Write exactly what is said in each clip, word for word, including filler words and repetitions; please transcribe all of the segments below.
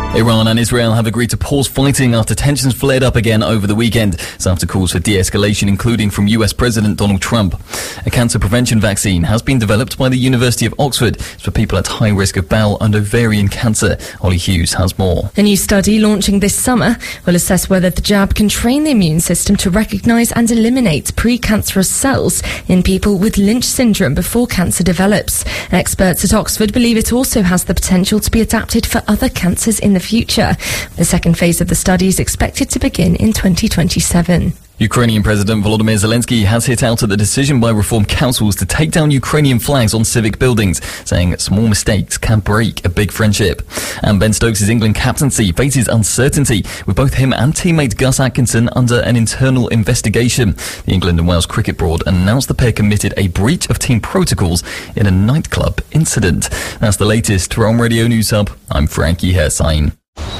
Iran and Israel have agreed to pause fighting after tensions flared up again over the weekend. It's after calls for de-escalation, including from U S President Donald Trump. A cancer prevention vaccine has been developed by the University of Oxford. It's for people at high risk of bowel and ovarian cancer. Holly Hughes has more. A new study launching this summer will assess whether the jab can train the immune system to recognise and eliminate precancerous cells in people with Lynch syndrome before cancer develops. Experts at Oxford believe it also has the potential to be adapted for other cancers in the future. The second phase of the study is expected to begin in twenty twenty-seven. Ukrainian President Volodymyr Zelensky has hit out at the decision by reform councils to take down Ukrainian flags on civic buildings, saying small mistakes can break a big friendship. And Ben Stokes' England captaincy faces uncertainty, with both him and teammate Gus Atkinson under an internal investigation. The England and Wales Cricket Board announced the pair committed a breach of team protocols in a nightclub incident. That's the latest from Radio News Hub. I'm Frankie Hersign.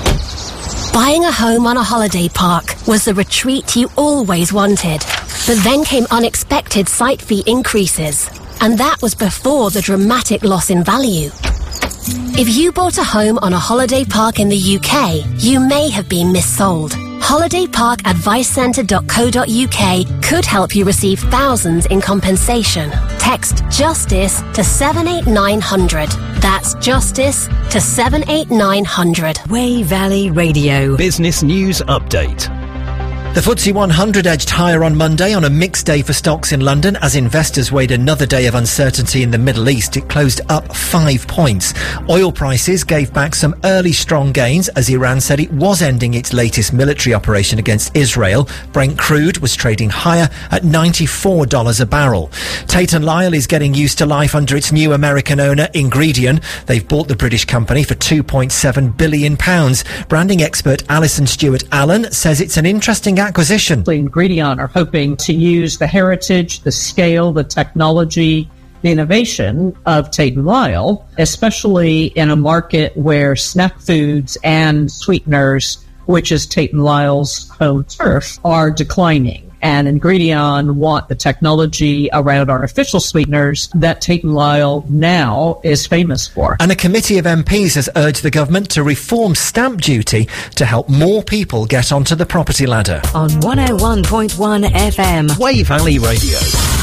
Buying a home on a holiday park was the retreat you always wanted. But then came unexpected site fee increases. And that was before the dramatic loss in value. If you bought a home on a holiday park in the U K, you may have been missold. holiday park advice centre dot co dot uk could help you receive thousands in compensation. Text JUSTICE to seven eight nine hundred. That's JUSTICE to seven eight nine hundred. Way Valley Radio. Business News Update. The F T S E one hundred edged higher on Monday on a mixed day for stocks in London as investors weighed another day of uncertainty in the Middle East. It closed up five points. Oil prices gave back some early strong gains as Iran said it was ending its latest military operation against Israel. Brent crude was trading higher at ninety-four dollars a barrel. Tate and Lyle is getting used to life under its new American owner, Ingredion. They've bought the British company for two point seven billion pounds. Branding expert Alison Stewart-Allen says it's an interesting acquisition. Ingredion are hoping to use the heritage, the scale, the technology, the innovation of Tate and Lyle, especially in a market where snack foods and sweeteners, which is Tate and Lyle's home turf, are declining. And Ingredion want the technology around artificial sweeteners that Tate and Lyle now is famous for. And a committee of M Ps has urged the government to reform stamp duty to help more people get onto the property ladder. On one oh one point one F M. Way Valley Radio.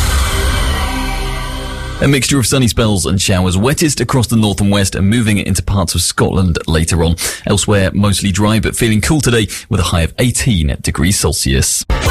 A mixture of sunny spells and showers, wettest across the north and west and moving into parts of Scotland later on. Elsewhere, mostly dry but feeling cool today with a high of eighteen degrees Celsius.